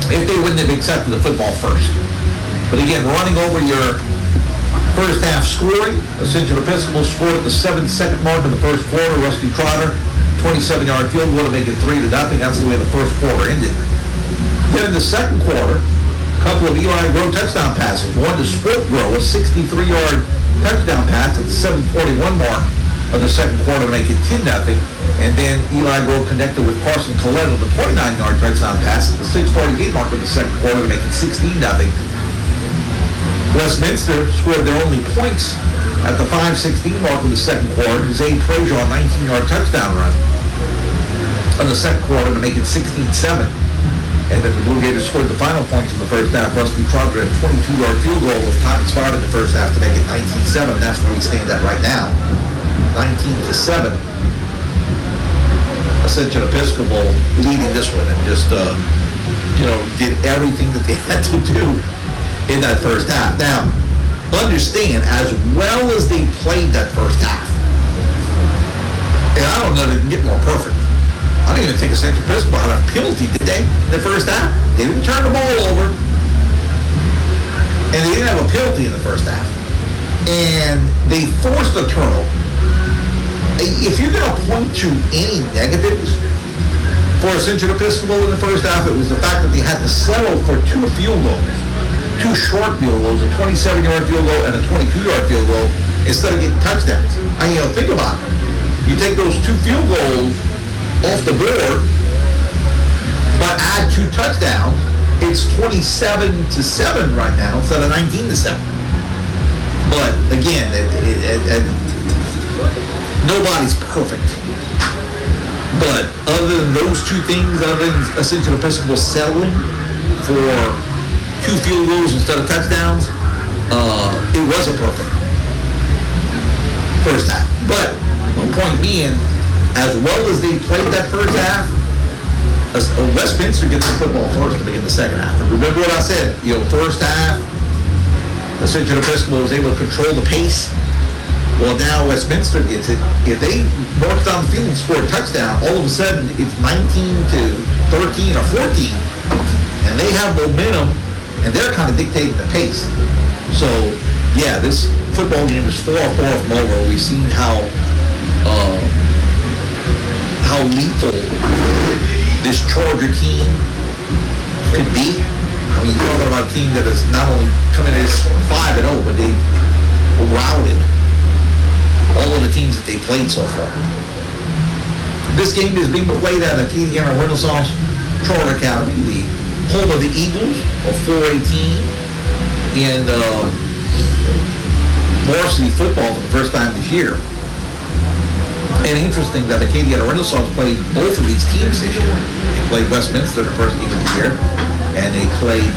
if they wouldn't have accepted the football first. But again, running over your first half scoring, Ascension Episcopal scored at the 7-second mark in the first quarter. Rusty Trotter, 27-yard field goal to make it 3-0. That's the way the first quarter ended. Then in the second quarter, a couple of Eli Groh touchdown passes. One to Sport Groh, a 63-yard touchdown pass at the 7:41 mark of the second quarter to make it 10-0. And then Eli Groh connected with Carson Collette on the 29-yard touchdown pass at the 6:48 mark of the second quarter to make it 16-0. Westminster scored their only points at the 5:16 mark of the second quarter. Zay Frazier, a 19-yard touchdown run on the second quarter to make it 16-7. And then the Blue Gators scored the final points in the first half. Rusty Trotter, a 22-yard field goal with time expired in the first half to make it 19-7. That's where we stand at right now. 19-7. Ascension Episcopal leading this one and just, did everything that they had to do in that first half. Now, understand, as well as they played that first half, and I don't know that they can get more perfect. I don't even think Ascension Episcopal had a penalty, did they, in the first half? They didn't turn the ball over, and they didn't have a penalty in the first half. And they forced a turnover. If you're going to point to any negatives for Ascension Episcopal in the first half, it was the fact that they had to settle for two field goals, two short field goals, a 27-yard field goal and a 22-yard field goal, instead of getting touchdowns. I mean, think about it. You take those two field goals off the board, but add two touchdowns, it's 27-7 right now instead of 19-7. But again, nobody's perfect. But other than those two things, other than Ascension Episcopal settling for two field goals instead of touchdowns, it wasn't perfect first half. But the point being, as well as they played that first half, Westminster gets the football first to begin the second half. Remember what I said, first half, Ascension Episcopal was able to control the pace. Well, now Westminster gets it. If they march down the field and score a touchdown, all of a sudden it's 19-13 or 14, and they have momentum, and they're kind of dictating the pace. So, yeah, this football game is far from over. We've seen how lethal this Charger team could be. I mean, you're talking about a team that has not only come in as 5-0, but they routed all of the teams that they played so far. This game is being played at Acadiana Renaissance Charter Academy, the home of the Eagles, a 4A team in varsity football for the first time this year. And interesting that Acadiana Renaissance played both of these teams this year. They played Westminster the first game of the year, and they played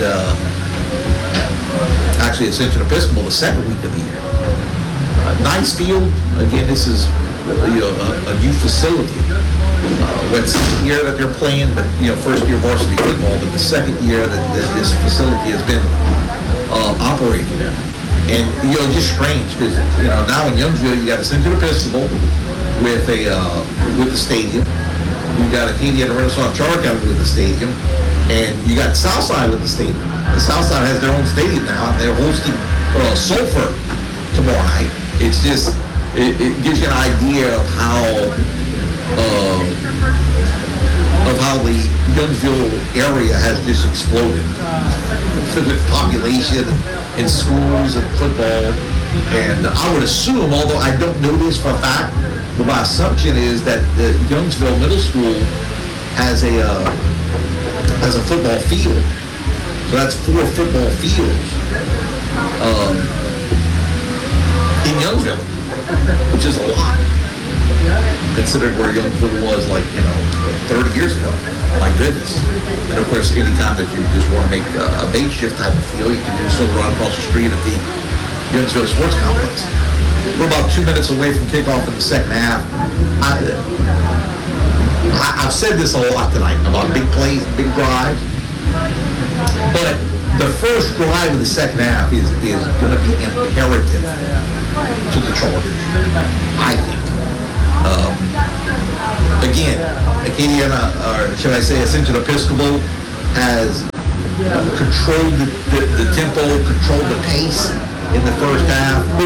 actually Ascension Episcopal the second week of the year. Nice field. Again, this is a new facility. It's the second year that they're playing, but first year varsity football, but the second year that this facility has been operating in. And just strange because now in Youngsville you got Ascension Episcopal with the stadium. You got Acadiana Renaissance Charter Academy with the stadium, and you got Southside with the stadium. The Southside has their own stadium now. They're hosting Sulphur tomorrow night. It's just it gives you an idea of how the Youngsville area has just exploded with population and schools and football. And I would assume, although I don't know this for a fact, but my assumption is that the Youngsville Middle School has a football field. So that's 4 football fields in Youngsville, which is a lot, considering where Youngsville was 30 years ago. My goodness. And of course, anytime that you just want to make a makeshift type of field, you can do so right across the street at the Youngsville Sports Complex. We're about 2 minutes away from kickoff in the second half. I've said this a lot tonight about big plays, big drives, but the first drive of the second half is going to be imperative to the Chargers, I think. Again, Acadiana, or should I say Ascension Episcopal, has controlled the tempo, controlled the pace in the first half. The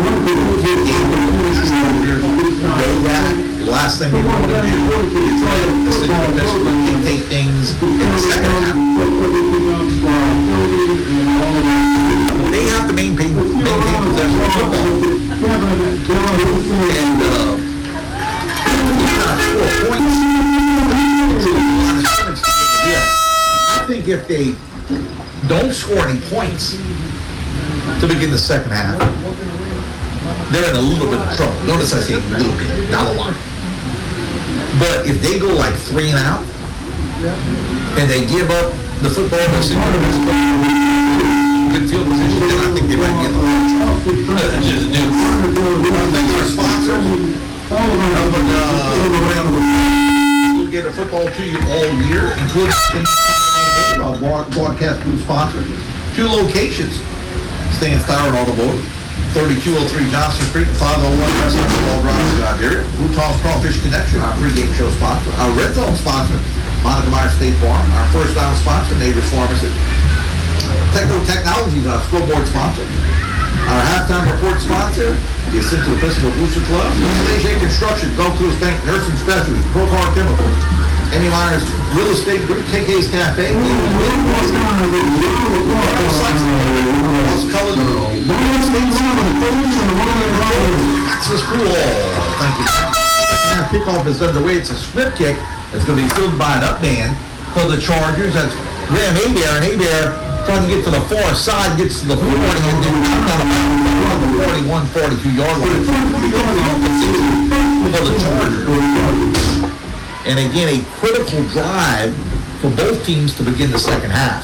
last thing we want to do is let the Central Michigan dictate things in the second half. They have to maintain possession of the football. And not 4 points. I think if they don't score any points to begin the second half, they're in a little bit of trouble. Notice I say a little bit, not a lot. But if they go like 3 and out, and they give up the football, good field position, then I think they might get a lot of trouble. That's just new. Thanks to our sponsors. We'll get a football to you all year, including broadcast group sponsors. 2 locations. Stan Tire Automotive, 3203 Johnson Street, 501 West Football Drive, Nigeria. Utah's Crawfish Connection, our pregame show sponsor. Our red zone sponsor, Monica Meyer State Farm. Our first down sponsor, Neighbors Pharmacy. Techno Technologies, our scoreboard sponsor. Our halftime report sponsor, the Essential Episcopal Booster Club. Stage Construction, Gulf Coast Bank, Nursing Specialties, Procar Chemicals, Eddie Myers Real Estate Group, KK's Cafe, Access Pool. Thank you. Second half kickoff is underway. It's a swift kick. It's going to be filled by an up man for the Chargers. That's Graham Hebert, and Hebert trying to get to the far side, gets to the 40, and then comes out of the 41, 42-yard line for the Chargers. And again, a critical drive for both teams to begin the second half.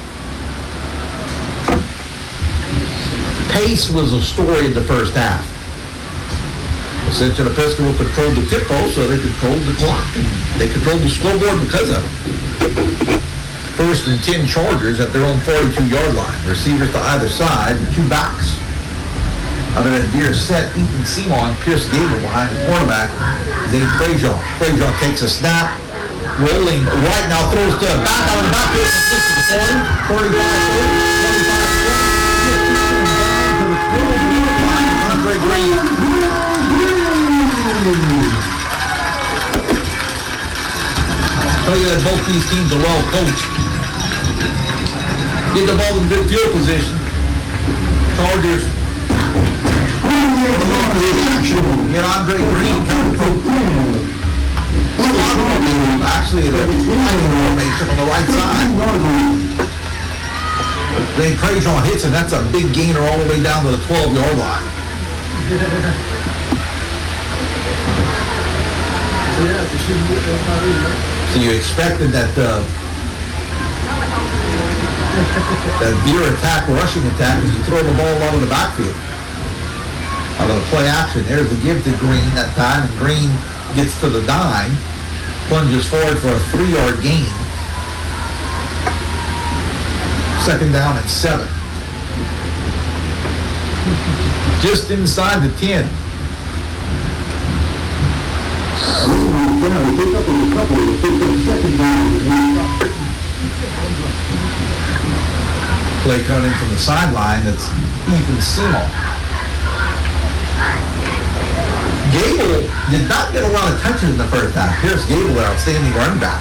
Pace was a story in the first half. Central Episcopal controlled the tempo, so they controlled the clock. And they controlled the scoreboard because of it. First and 10 Chargers at their own 42-yard line. Receivers to either side, and 2 backs. Out of that deer set, Ethan Simon, Pierce Gable behind the quarterback. Zane Frazier. Frazier takes a snap, rolling right now, throws to the back out of the backfield, 60 to 40, 45, 40. Andre Green. Tell you that both these teams are well coached. Get the ball in good field position. Chargers. Get Andre Green. Actually, the formation on the right side. Then Crajon hits, and that's a big gainer all the way down to the 12-yard line. So you expected that veer attack, rushing attack, is you throw the ball out of the backfield. Out of the play action. There's the give to Green that time, and Green gets to the dime, plunges forward for a 3-yard gain. Second down and 7. Just inside the 10. Play coming in from the sideline, that's Ethan Simon. Gable did not get a lot of touches in the first half. Pierce Gable, an outstanding run back.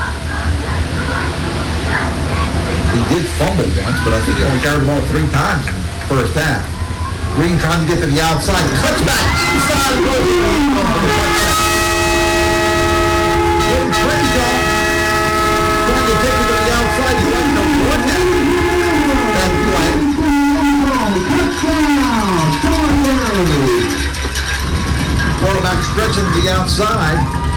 He did fumble once, but I think he only carried the ball 3 times in the first half. Green trying to get to the outside. Cuts back inside. Trying to take it to the outside. He doesn't know what that play. Quarterback stretching to the outside.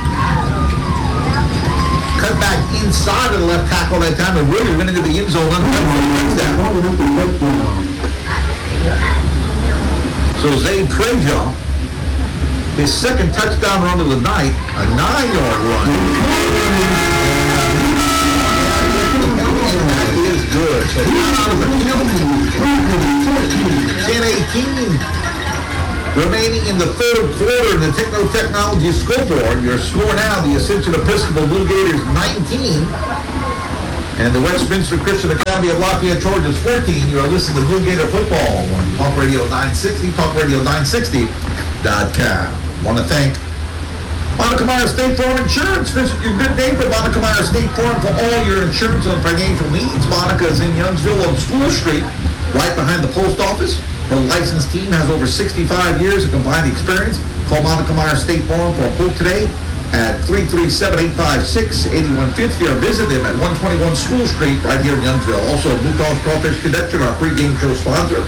Cut back inside of the left tackle that time and really went into the end zone. So Zane Frazier, his second touchdown run of the night, a 9-yard run. That is good. So 10-18 remaining in the third quarter in the Techno Technologies scoreboard. Your score now, the Ascension Episcopal Blue Gators 19, And the Westminster Christian Academy of Lafayette, Georgia's 14. You are listening to Blue Gator Football on Talk Radio 960, talkradio960.com. Want to thank Monica Meyer State Farm Insurance. Visit your good neighbor, Monica Meyer State Farm, for all your insurance and financial needs. Monica is in Youngsville on School Street, right behind the post office. Her licensed team has over 65 years of combined experience. Call Monica Meyer State Farm for a quote today at 337-856-8150, or visit them at 121 School Street right here in Youngsville. Also, Blue Cross Crawfish Connection, our pregame show sponsor.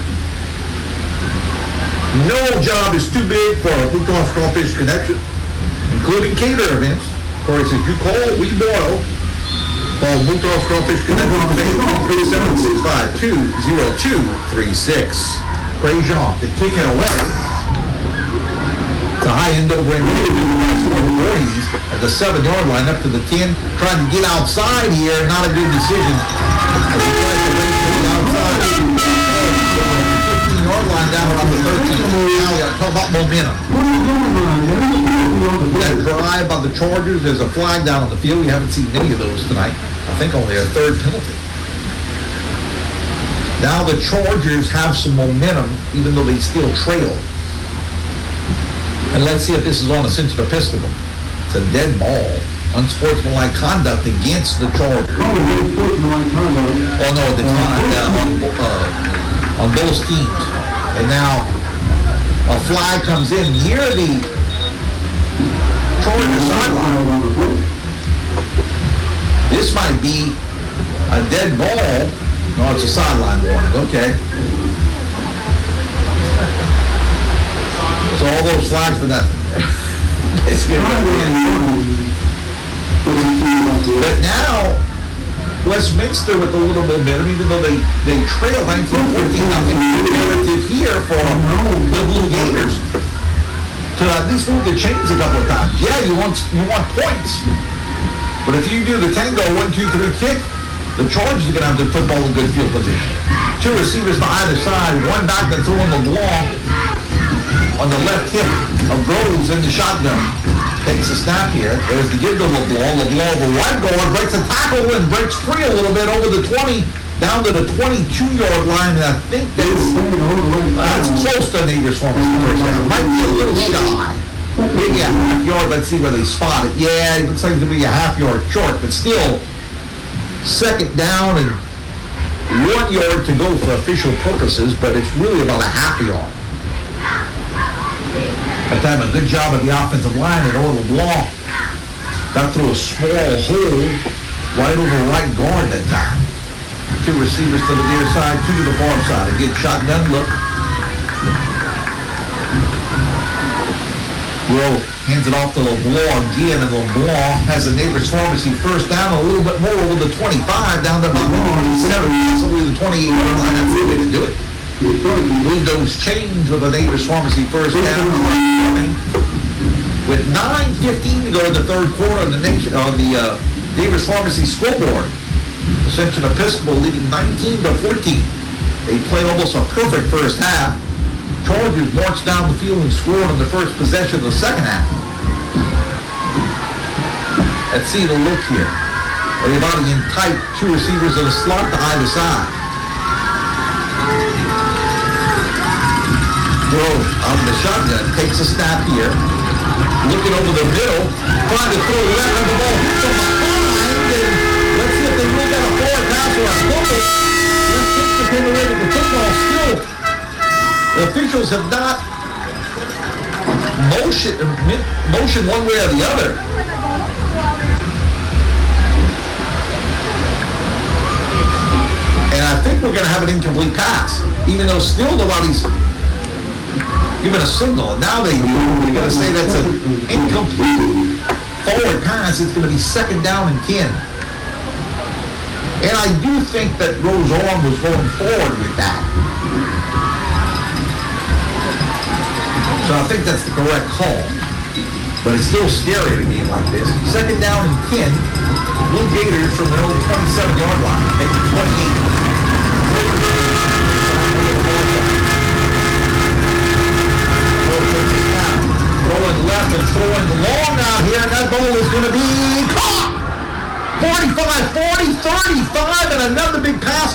No job is too big for a Blue Cross Crawfish Connection, including cater events. Of course, if you call, we boil. Call Blue Cross Crawfish Connection today at 337-652-0236. Praise Jean to kick it away. The high end over in at the 7-yard line up to the 10, trying to get outside here. Not a good decision. As he tries to race to the outside. 15-yard line down around the 13. Now we talk about momentum. That drive by the Chargers, there's a flag down on the field. We haven't seen many of those tonight. I think only a third penalty. Now the Chargers have some momentum, even though they still trail. And let's see if this is on a sensitive Episcopal. It's a dead ball. Unsportsmanlike conduct against the Chargers. Oh no, it's not on both teams. And now a flag comes in near the Chargers sideline. This might be a dead ball. No, it's a sideline warning. Okay. So all those flags for nothing. It's good. But now, Westminster with a little momentum, even though they trail 19-14, nothing imperative here for the Blue Gators to at least move the chains a couple of times. Yeah, you want points. But if you do the tango 1-2-3 kick, the Chargers are going to have the football in good field position. Two receivers on either side, one back that's throwing the ball on the left hip of Groves in the shotgun. Takes a snap here. There's the give to LeBlanc. LeBlanc over right guard, breaks a tackle and breaks free a little bit over the 20, down to the 22-yard line. And I think that's close to Neighbors Farm. Might be a little shy. Maybe a half yard. Let's see where they spot it. Yeah, it looks like it's going to be a half yard short, but still second down and 1 yard to go for official purposes, but it's really about a half yard. That time, a good job of the offensive line, and LeBlanc got through a small hole right over right guard that time. Two receivers to the near side, two to the far side. Again, shotgun look. Rowe hands it off to LeBlanc again, and LeBlanc has a Neighbors Pharmacy first down, a little bit more over the 25, down to about 27, possibly the 28-yard line. That's the way to do it. Move those chains with a Neighbors Pharmacy first down. With 9:15 to go in the third quarter on the Neighbors Pharmacy scoreboard. Ascension Episcopal leading 19-14. They played almost a perfect first half. Chargers marched down the field and scored on the first possession of the second half. Let's see the look here. Everybody in tight, two receivers in a slot to either side. Grove out of the shotgun, takes a snap here. Looking over the middle, trying to throw left on the ball. Hits him behind, and let's see if they really got a forward pass or a fumble. Let's kick the pin away with the football still. The officials have not motion one way or the other. And I think we're going to have an incomplete pass, even though still nobody's given a signal. And now they're going to say that's an incomplete forward pass. It's going to be second down and 10. And I do think that Rowe's arm was going forward with that. So I think that's the correct call. But it's still scary in a game like this. Second down and 10. Blue Gators from their own 27-yard line. Make it 28. Throwing left and throwing long out here, and that ball is going to be caught. 45-43. 35 and another big pass